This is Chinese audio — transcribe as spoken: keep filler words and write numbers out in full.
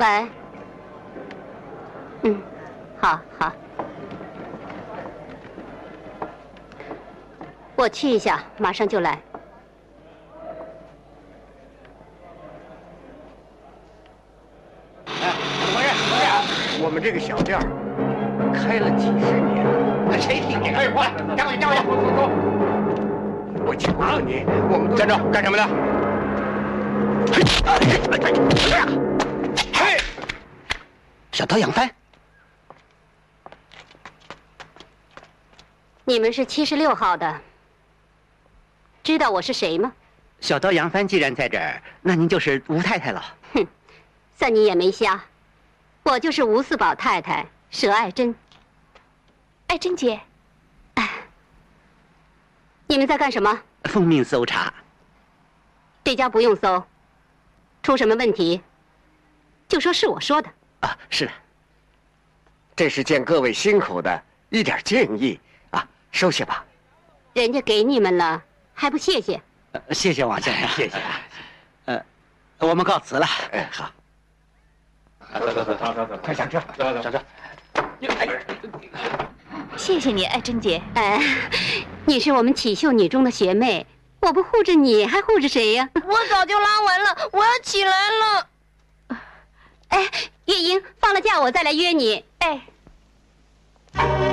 喂。嗯，好好。我去一下，马上就来。 哎，怎么回事？怎么回事？我们这个小店开了几十年了，谁听你？哎，过来，站过去，站过去，走走走。我求求你，我们站着干什么的？嘿，小刀杨帆， 你们是七十六号的，知道我是谁吗？ 小刀杨帆既然在这儿，那您就是吴太太了。 哼，算你眼没瞎，我就是吴四宝太太佘爱珍。 爱珍姐， 哎，你们在干什么？ 奉命搜查。 这家不用搜，出什么问题，就说是我说的。 啊，是的。 这是见各位辛苦的，一点建议啊，收下吧。 人家给你们了，还不谢谢？ 呃、谢谢王先生，谢谢。呃，我们告辞了。 哎，好。 走走走走走走， 快上车， 走走上车。 谢谢你，爱珍姐。 哎，你是我们启秀女中的学妹，我不护着你，还护着谁呀？ 我早就拉完了，我要起来了。 哎，月英，放了假我再来约你。 哎。